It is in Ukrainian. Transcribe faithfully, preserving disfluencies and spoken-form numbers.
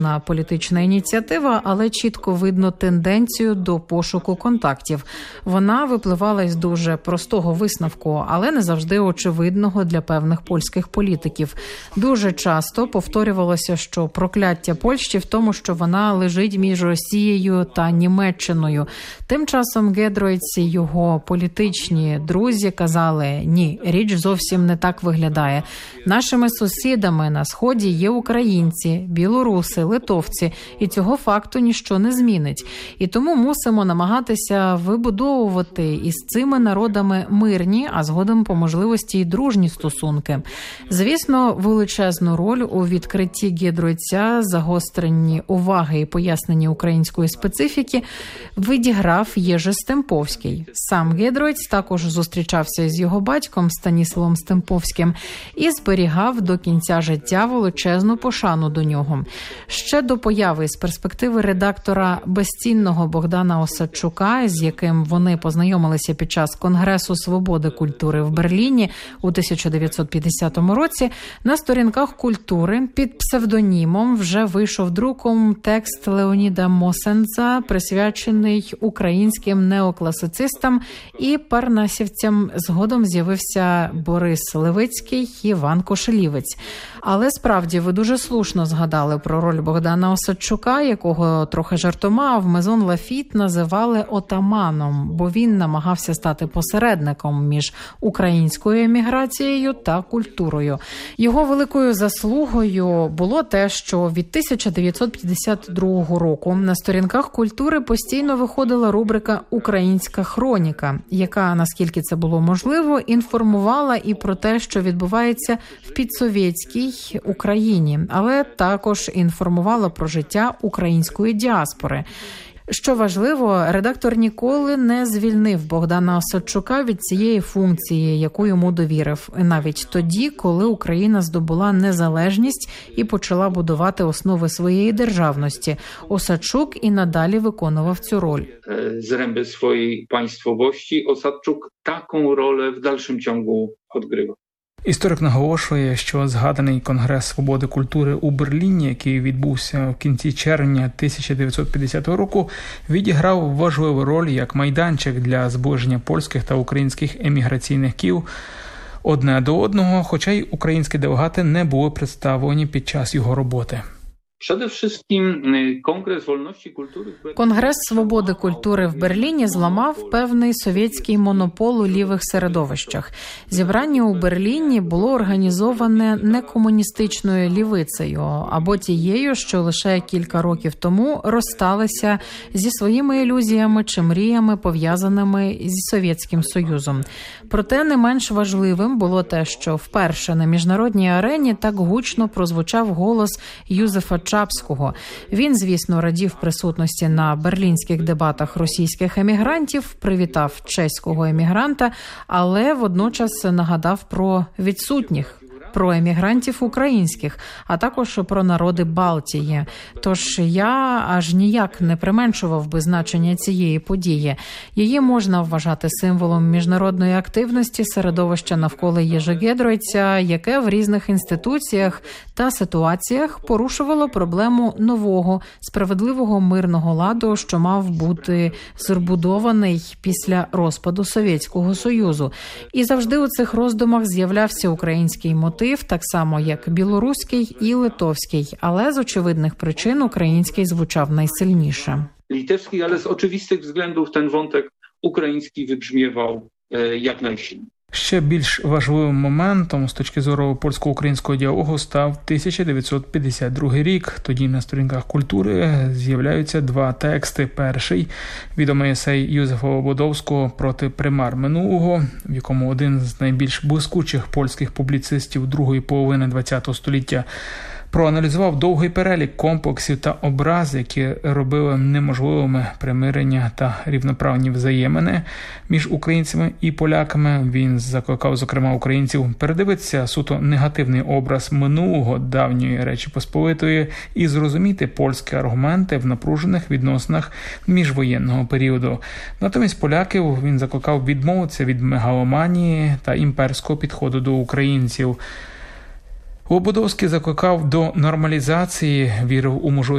політична ініціатива, але чітко видно тенденцію до пошуку контактів. Вона випливала із дуже простого висновку, але не завжди очевидного для певних польських політиків. Дуже часто повторювалося, що прокляття Польщі в тому, що вона лежить між Росією та Німеччиною. Тим часом Гедройц і його політичні друзі казали: ні, річ зовсім не так виглядає. Нашими сусідами на Сході є українці, білоруси, литовці, і цього факту ніщо не змінить. І тому мусимо намагатися вибудовувати із цими народами мирні, а згодом по можливості й дружні стосунки. Звісно, величезну роль у відкритті Гедройця, загостренні уваги і поясненні української специфіки відіграв Єжи Стемповський. Сам Гедройц також зустрічався з його батьком Станіславом Стемповським і зберігав до кінця життя величезну пошану до нього. Ще до появи з перспективи редактора безцінного Богдана Осадчука, з яким вони познайомилися під час Конгресу свободи культури в Берліні у тисяча дев'ятсот п'ятдесятому році, на сторінках «Культури» під псевдонімом вже вийшов друком текст Леоніда Мосенца, присвячений українським неокласицистам і парнасівцям. Згодом з'явився Борис Левицький і Іван Кошелівець. Але справді ви дуже слушно згадали про роль Богдана Осадчука, якого трохи жартома в Мезон Лафіт називали отаманом, бо він намагався стати посередником між українською еміграцією та культурою. Його великою заслугою було те, що від тисяча дев'ятсот п'ятдесят другого року на сторінках «Культури» постійно виходила рубрика «Українська хроніка», яка, наскільки це було можливо, інформувала і про те, що відбувається в підсовєтській Україні, але також інформувала про життя української діаспори. Що важливо, редактор ніколи не звільнив Богдана Осадчука від цієї функції, яку йому довірив, навіть тоді, коли Україна здобула незалежність і почала будувати основи своєї державності. Осадчук і надалі виконував цю роль. Зрęby своєї państwowości Осадчук таку роль в dalszym ciągu odgrywa. Історик наголошує, що згаданий Конгрес свободи культури у Берліні, який відбувся в кінці червня тисяча дев'ятсот п'ятдесятого року, відіграв важливу роль як майданчик для зближення польських та українських еміграційних кіл одне до одного, хоча й українські делегати не були представлені під час його роботи. Конгрес свободи культури в Берліні зламав певний совєтський монопол у лівих середовищах. Зібрання у Берліні було організоване не комуністичною лівицею, або тією, що лише кілька років тому розсталися зі своїми ілюзіями чи мріями, пов'язаними зі Совєтським Союзом. Проте не менш важливим було те, що вперше на міжнародній арені так гучно прозвучав голос Юзефа Чапського. Він, звісно, радів присутності на берлінських дебатах російських емігрантів, привітав чеського емігранта, але водночас нагадав про відсутніх, про емігрантів українських, а також про народи Балтії. Тож я аж ніяк не применшував би значення цієї події. Її можна вважати символом міжнародної активності середовища навколо Єжи Гедройця, яке в різних інституціях та ситуаціях порушувало проблему нового, справедливого мирного ладу, що мав бути збудований після розпаду Совєтського Союзу. І завжди у цих роздумах з'являвся український мотив, так само як білоруський і литовський, але з очевидних причин український звучав найсильніше. Литовський, але з очевидних вzględów ten wątek український вибrzmiewał як найсильніше. Ще більш важливим моментом з точки зору польсько-українського діалогу став тисяча дев'ятсот п'ятдесят другий рік. Тоді на сторінках «Культури» з'являються два тексти. Перший – відомий есей Юзефа Лободовського «Проти примар минулого», в якому один з найбільш блискучих польських публіцистів другої половини ХХ століття проаналізував довгий перелік комплексів та образ, які робили неможливими примирення та рівноправні взаємини між українцями і поляками. Він закликав, зокрема, українців передивитися суто негативний образ минулого давньої Речі Посполитої і зрозуміти польські аргументи в напружених відносинах міжвоєнного періоду. Натомість поляків він закликав відмовитися від мегаломанії та імперського підходу до українців. Лободовський закликав до нормалізації, вірив у можливість